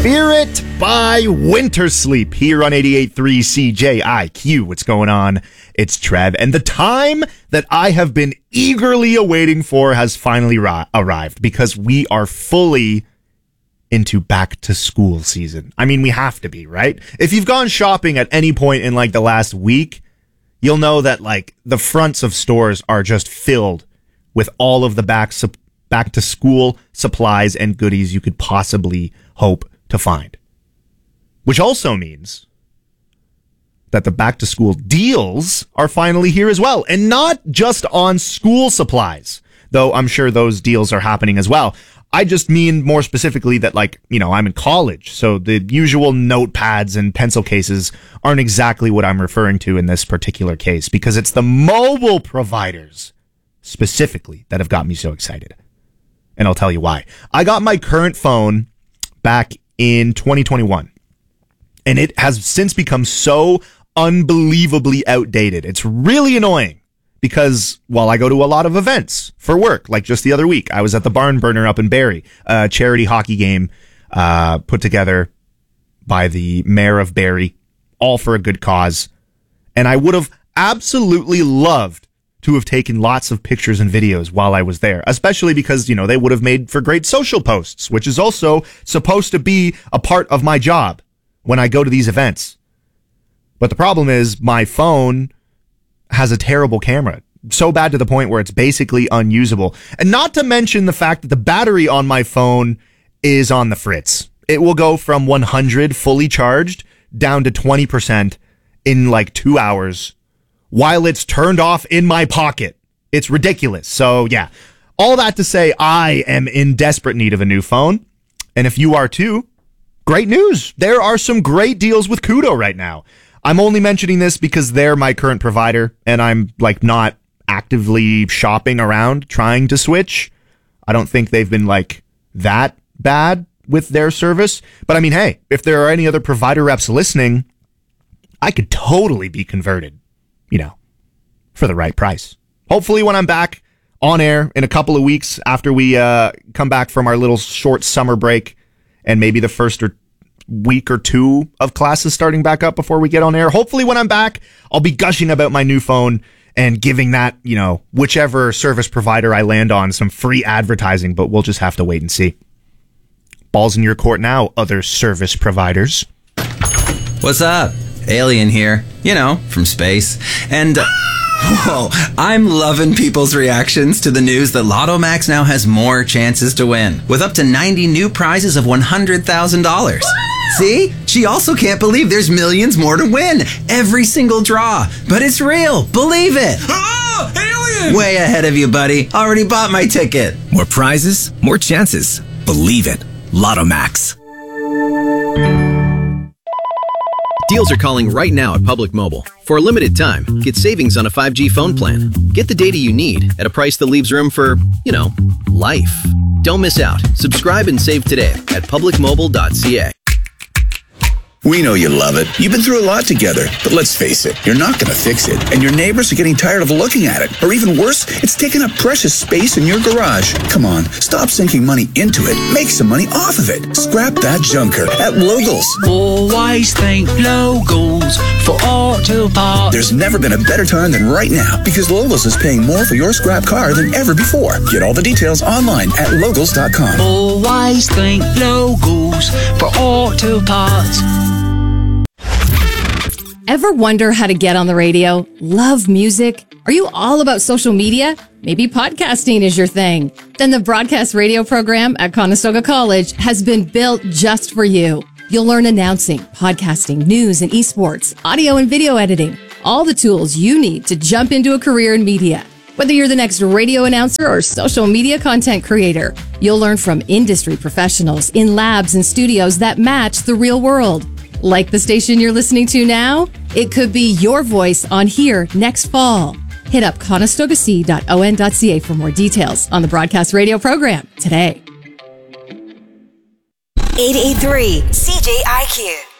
Spirit by Winter Sleep here on 88.3 CJIQ. What's going on? It's Trev, and the time that I have been eagerly awaiting for has finally arrived because we are fully into back to school season. I mean, we have to be, right? If you've gone shopping at any point in like the last week, you'll know that like the fronts of stores are just filled with all of the back to school supplies and goodies you could possibly hope to find. Which also means that the back to school deals are finally here as well. And not just on school supplies, though I'm sure those deals are happening as well. I just mean more specifically that, like, you know, I'm in college, so the usual notepads and pencil cases aren't exactly what I'm referring to in this particular case, because it's the mobile providers specifically that have got me so excited. And I'll tell you why. I got my current phone back in 2021, and it has since become so unbelievably outdated. It's really annoying because while I go to a lot of events for work, like just the other week, I was at the Barn Burner up in Barrie, a charity hockey game put together by the mayor of Barrie, all for a good cause. And I would have absolutely loved to have taken lots of pictures and videos while I was there, especially because, you know, they would have made for great social posts, which is also supposed to be a part of my job when I go to these events. But the problem is my phone has a terrible camera, so bad to the point where it's basically unusable. And not to mention the fact that the battery on my phone is on the fritz. It will go from 100 fully charged down to 20% in like 2 hours while it's turned off in my pocket. It's ridiculous. So yeah, all that to say, I am in desperate need of a new phone. And if you are too, great news. There are some great deals with Koodo right now. I'm only mentioning this because they're my current provider and I'm like not actively shopping around trying to switch. I don't think they've been like that bad with their service. But I mean, hey, if there are any other provider reps listening, I could totally be converted, you know, for the right price. Hopefully when I'm back on air in a couple of weeks after we come back from our little short summer break and maybe the first week or two of classes starting back up before we get on air. Hopefully when I'm back, I'll be gushing about my new phone and giving that, you know, whichever service provider I land on some free advertising, but we'll just have to wait and see. Ball's in your court now, other service providers. What's up? Alien here, you know, from space. And, whoa, I'm loving people's reactions to the news that Lotto Max now has more chances to win, with up to 90 new prizes of $100,000. See? She also can't believe there's millions more to win every single draw. But it's real. Believe it. Oh, alien! Way ahead of you, buddy. Already bought my ticket. More prizes, more chances. Believe it. Lotto Max. Deals are calling right now at Public Mobile. For a limited time, get savings on a 5G phone plan. Get the data you need at a price that leaves room for, you know, life. Don't miss out. Subscribe and save today at publicmobile.ca. We know you love it. You've been through a lot together. But let's face it, you're not going to fix it. And your neighbors are getting tired of looking at it. Or even worse, it's taking up precious space in your garage. Come on, stop sinking money into it. Make some money off of it. Scrap that junker at Logos. Always think Logos for auto parts. There's never been a better time than right now because Logos is paying more for your scrap car than ever before. Get all the details online at Logos.com. Always think Logos for auto parts. Ever wonder how to get on the radio? Love music? Are you all about social media? Maybe podcasting is your thing. Then the broadcast radio program at Conestoga College has been built just for you. You'll learn announcing, podcasting, news and esports, audio and video editing, all the tools you need to jump into a career in media. Whether you're the next radio announcer or social media content creator, you'll learn from industry professionals in labs and studios that match the real world. Like the station you're listening to now? It could be your voice on here next fall. Hit up conestogac.on.ca for more details on the broadcast radio program today. 88.3 CJIQ.